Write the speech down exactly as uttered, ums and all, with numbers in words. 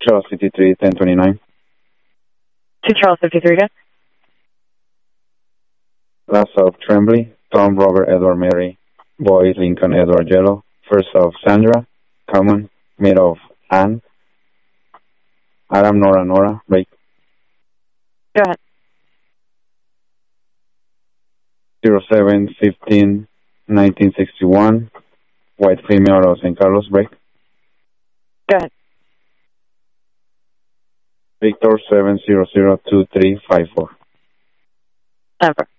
Charles fifty-three, ten twenty-nine. To Charles fifty-three, again. Last of Tremblay, Tom, Robert, Edward, Mary, Boy, Lincoln, Edward, Yellow. First of Sandra, Common, mid of Anne, Adam, Nora, Nora, break. Go ahead. zero seven fifteen nineteen sixty-one, white female out of Saint Carlos, break. Go ahead. Victor seven zero zero two three five four. Over.